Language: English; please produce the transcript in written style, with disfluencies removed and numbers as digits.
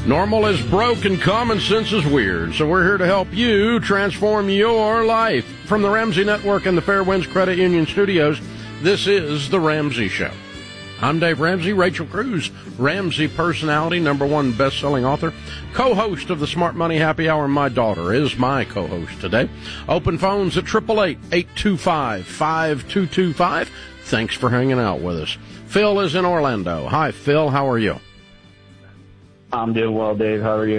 Normal is broke and common sense is weird, so we're here to help you transform your life. From the Ramsey Network and the Fairwinds Credit Union Studios, this is The Ramsey Show. I'm Dave Ramsey. Rachel Cruz, Ramsey personality, #1 best-selling author, co-host of the Smart Money Happy Hour. My daughter is my co-host today. Open phones at 888-825-5225. Thanks for hanging out with us. Phil is in Orlando. Hi, Phil. How are you? I'm doing well, Dave. How are you?